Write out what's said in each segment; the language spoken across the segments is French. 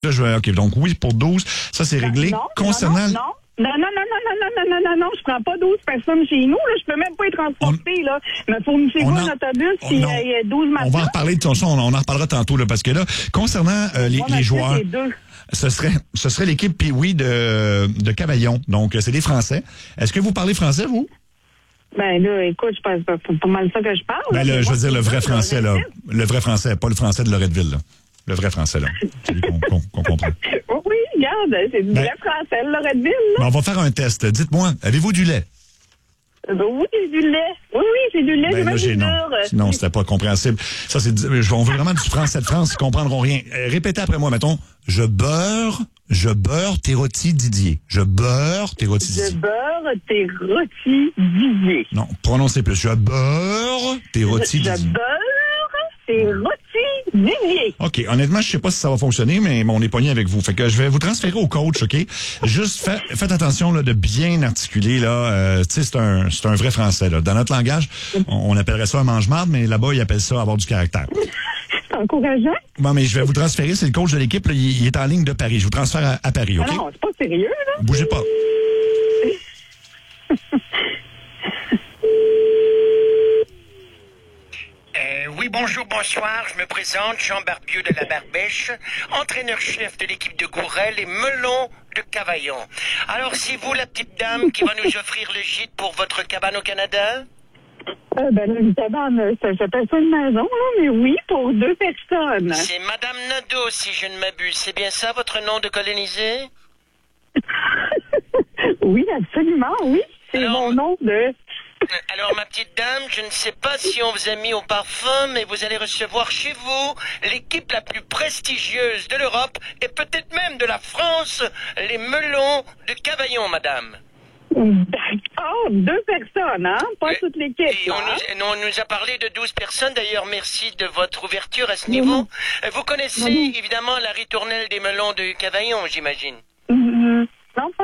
là, OK, donc oui, pour 12, ça, c'est réglé. Concernant... Non, je prends pas 12 personnes chez nous, là. Je peux même pas y transporter, là. Mais fournissez-vous un autobus, puis il y a 12 matelas. On va en reparler de ça, on en reparlera tantôt, là, parce que là, concernant les joueurs, ce serait l'équipe Pee-Wee de Cavaillon. Donc, c'est des Français. Est-ce que vous parlez français, vous? Ben là, écoute, je pense c'est pas mal ça que je parle. Ben là, je veux dire le vrai français, là. Le vrai français, pas le français de Loretteville, là. Le vrai français, là. Celui qu'on comprend. Oui, regarde, c'est du vrai français, Loretteville, là. Ben, on va faire un test. Dites-moi, avez-vous du lait? Oui, c'est du lait. Oui, c'est du lait. Non, c'était pas compréhensible. Ça, on veut vraiment du français de France, ils comprendront rien. Répétez après moi, mettons. Je beurre tes rôtis Didier. Je beurre tes rôtis Didier. Je beurre tes rôtis Didier. Non, prononcez plus. Je beurre tes rôtis Didier. Je beurre tes rôtis Didier. OK, honnêtement, je sais pas si ça va fonctionner, mais on est pogné avec vous. Fait que je vais vous transférer au coach, OK? Juste faites attention là, de bien articuler, là. Tu sais, c'est un vrai français, là. Dans notre langage, on appellerait ça un mange-marde, mais là-bas, ils appellent ça avoir du caractère. C'est encourageant. Bon, mais je vais vous transférer, c'est le coach de l'équipe, là, il est en ligne de Paris. Je vous transfère à Paris, OK? Non, c'est pas sérieux, là. Bougez pas. Oui, bonjour, bonsoir. Je me présente, Jean Barbieux de la Barbèche, entraîneur-chef de l'équipe de Gourel et Melon de Cavaillon. Alors, c'est vous, la petite dame, qui va nous offrir le gîte pour votre cabane au Canada? Ben, une cabane, j'appelle ça une maison, là, mais oui, pour 2 personnes. C'est Madame Nadeau, si je ne m'abuse. C'est bien ça, votre nom de colonisé? Oui, absolument, oui. C'est mon nom de... Alors, ma petite dame, je ne sais pas si on vous a mis au parfum, mais vous allez recevoir chez vous l'équipe la plus prestigieuse de l'Europe et peut-être même de la France, les Melons de Cavaillon, madame. D'accord, 2 personnes, hein? Pas toute l'équipe. Et on nous a parlé de 12 personnes, d'ailleurs, merci de votre ouverture à ce niveau. Vous connaissez évidemment la ritournelle des Melons de Cavaillon, j'imagine? Non, pas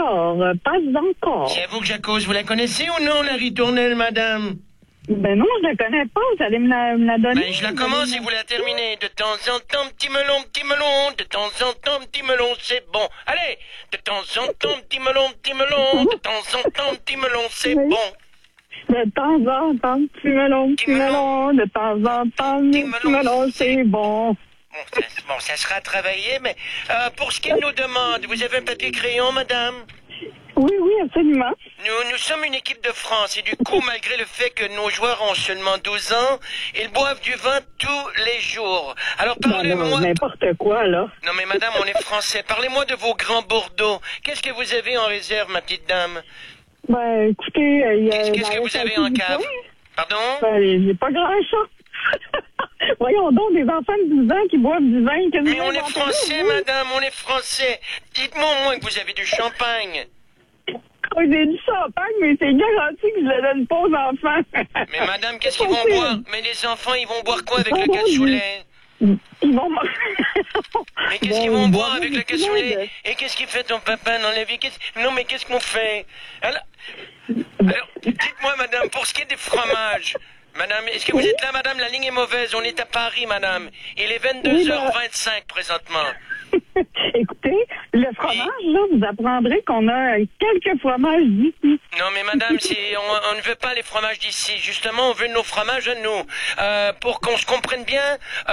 encore. C'est à vous que j'accuse. Vous la connaissez ou non, la ritournelle, madame? Ben non, je la connais pas. Vous allez me la donner? Ben, je la commence et vous la terminez. De temps en temps, petit melon. De temps en temps, petit melon, c'est bon. Allez! De temps en temps, petit melon. De temps en temps, petit melon, c'est bon. De temps en temps, petit melon. De temps en temps, petit melon, c'est bon. Bon, ça sera travaillé, mais pour ce qu'elle nous demande, vous avez un papier crayon, madame? Oui, absolument. Nous sommes une équipe de France et du coup, malgré le fait que nos joueurs ont seulement 12 ans, ils boivent du vin tous les jours. Alors parlez-moi... n'importe quoi, là. Non mais madame, on est français. Parlez-moi de vos grands Bordeaux. Qu'est-ce que vous avez en réserve, ma petite dame? Ben, écoutez... Qu'est-ce que vous avez en cave? Pardon? Ben, il n'y a pas grand-chose. Voyons donc, des enfants de 12 ans qui boivent du vin. Mais on est français, madame, on est français. Dites-moi au moins que vous avez du champagne. J'ai du champagne, mais c'est garanti que je le donne pas aux enfants. Mais madame, qu'est-ce qu'ils vont boire? Mais les enfants, ils vont boire quoi avec le cassoulet? Ils vont... Mais qu'est-ce qu'ils vont boire avec le cassoulet? Et qu'est-ce qu'il fait ton papa dans la vie? Non, mais qu'est-ce qu'on fait? Alors, dites-moi, madame, pour ce qui est des fromages... Madame, est-ce que vous êtes là, madame? La ligne est mauvaise. On est à Paris, madame. Il est 22h25 présentement. Écoutez, le fromage, là, vous apprendrez qu'on a quelques fromages d'ici. Non, mais madame, on ne veut pas les fromages d'ici. Justement, on veut nos fromages à nous. Pour qu'on se comprenne bien,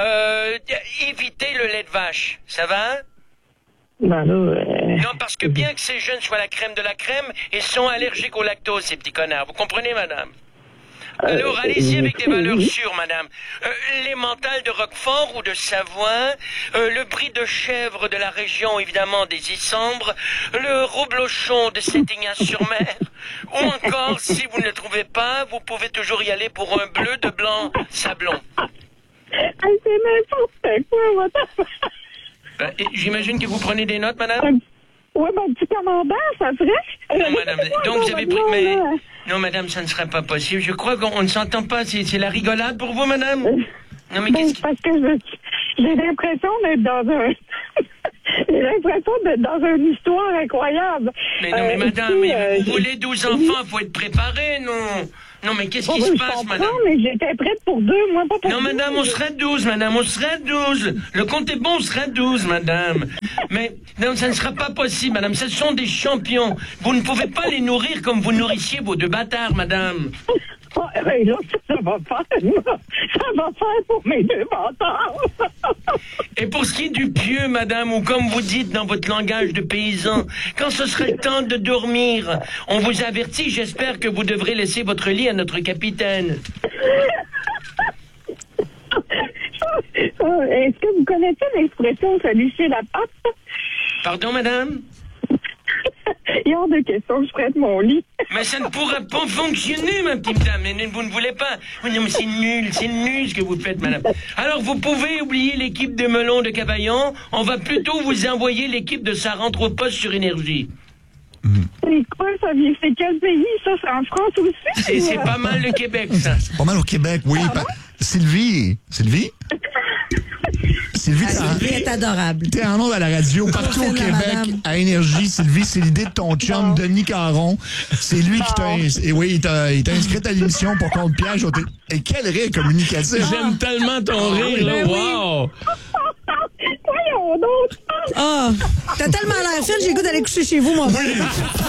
évitez le lait de vache. Ça va? Ben là, Non, parce que bien que ces jeunes soient la crème de la crème, ils sont allergiques au lactose, ces petits connards. Vous comprenez, madame? Alors, allez-y avec des valeurs sûres, madame. Les mentales de Roquefort ou de Savoie, le brie de chèvre de la région, évidemment, des Issambres, le reblochon de Saint-Ignace-sur-Mer, ou encore, si vous ne le trouvez pas, vous pouvez toujours y aller pour un bleu de blanc sablon. C'est n'importe quoi, votre... J'imagine que vous prenez des notes, madame? Oui, ben, petit commandant, ça serait... Non, madame, donc vous avez pris... Mais... Non, madame, ça ne serait pas possible. Je crois qu'on ne s'entend pas. C'est la rigolade pour vous, madame? Non, mais qu'est-ce parce que j'ai l'impression d'être dans un... j'ai l'impression d'être dans une histoire incroyable. Mais non, mais madame, mais vous voulez 12 enfants, faut être préparé, non? Non, mais qu'est-ce qui se passe, madame? Non, mais j'étais prête pour 2, moi, pas pour Non, madame, on sera 12, madame, on sera 12. Le compte est bon, on sera 12, madame. Mais, non, ça ne sera pas possible, madame. Ce sont des champions. Vous ne pouvez pas les nourrir comme vous nourrissiez vos 2 bâtards, madame. Oh, ben là, ça va faire. Ça va faire pour mes 2 bâtards. Et pour ce qui est du pieu, madame, ou comme vous dites dans votre langage de paysan, quand ce serait le temps de dormir, on vous avertit, j'espère que vous devrez laisser votre lit à notre capitaine. Est-ce que vous connaissez l'expression « salut chez la pape » ? Pardon, madame? Il y a hors de question que je prête mon lit. Mais ça ne pourra pas fonctionner, ma petite dame. Mais vous ne voulez pas. Non, mais c'est nul ce que vous faites, madame. Alors, vous pouvez oublier l'équipe de Melon de Cavaillon. On va plutôt vous envoyer l'équipe de Ça rentre au poste sur Énergie. C'est quoi, ça? C'est quel pays, ça? C'est en France aussi? C'est pas mal le Québec, ça. C'est pas mal au Québec, oui. Sylvie? Sylvie, Sylvie est adorable. T'es en ondes à la radio, partout au Québec, madame. à Énergie. Sylvie, c'est l'idée de ton chum, Denis Caron. C'est lui qui t'a... Et oui, il t'a inscrite à l'émission pour qu'on te piège. Et quel rire communicatif. J'aime tellement ton rire, là. Wow! Voyons donc! Ah, t'as tellement l'air fine, j'ai le goût d'aller coucher chez vous, moi.